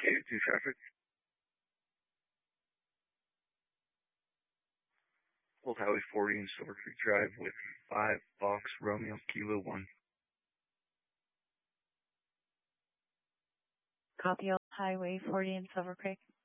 2 traffic. Old Highway 40 and Silver Creek Drive with 5 Fox Romeo Kilo 1. Copy Old Highway 40 and Silver Creek.